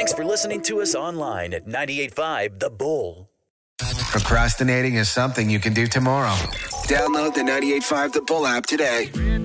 Thanks for listening to us online at 98.5 The Bull. Procrastinating is something you can do tomorrow. Download the 98.5 The Bull app today.